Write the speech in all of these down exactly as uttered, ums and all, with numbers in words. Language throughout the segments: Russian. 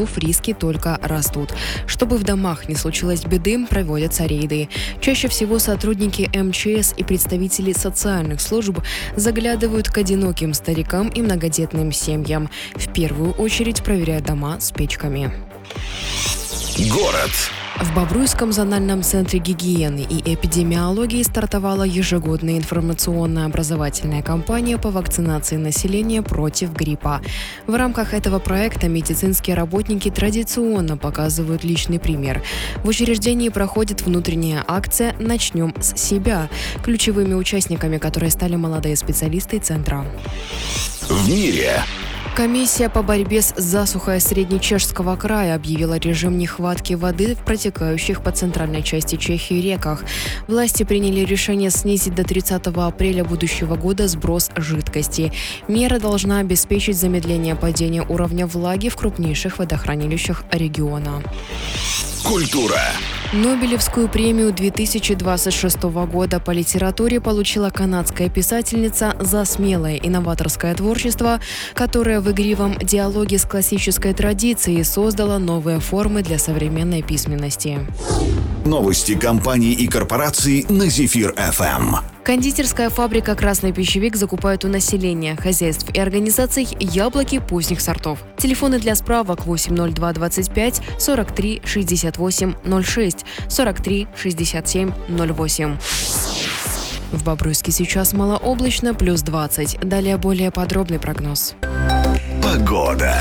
слов риски только растут. Чтобы в домах не случилось беды, проводятся рейды. Чаще всего сотрудники эм че эс и представители социальных служб заглядывают к одиноким старикам и многодетным семьям. В первую очередь проверяют дома с печками. Город. В Бобруйском зональном центре гигиены и эпидемиологии стартовала ежегодная информационно-образовательная кампания по вакцинации населения против гриппа. В рамках этого проекта медицинские работники традиционно показывают личный пример. В учреждении проходит внутренняя акция «Начнем с себя», ключевыми участниками которой стали молодые специалисты центра. В мире. Комиссия по борьбе с засухой Среднечешского края объявила режим нехватки воды в протекающих по центральной части Чехии реках. Власти приняли решение снизить до тридцатого апреля будущего года сброс жидкости. Мера должна обеспечить замедление падения уровня влаги в крупнейших водохранилищах региона. Культура. Нобелевскую премию две тысячи двадцать шестого года по литературе получила канадская писательница за смелое инноваторское творчество, которое в игривом диалоге с классической традицией создало новые формы для современной письменности. Новости компаний и корпораций на Зефир эф эм. Кондитерская фабрика «Красный пищевик» закупает у населения, хозяйств и организаций яблоки поздних сортов. Телефоны для справок восемь ноль два двадцать пять сорок три шестьдесят восемь ноль шесть сорок три шестьдесят семь ноль восемь. В Бобруйске сейчас малооблачно, плюс двадцать. Далее более подробный прогноз. Погода.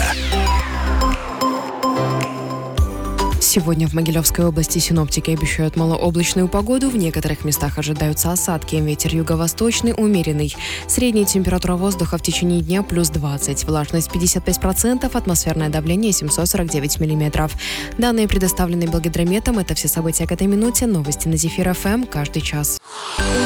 Сегодня в Могилевской области синоптики обещают малооблачную погоду. В некоторых местах ожидаются осадки. Ветер юго-восточный умеренный. Средняя температура воздуха в течение дня плюс двадцать. Влажность пятьдесят пять процентов. Атмосферное давление семьсот сорок девять миллиметров. Данные предоставлены Белгидрометом. Это все события к этой минуте. Новости на Зефир эф эм каждый час.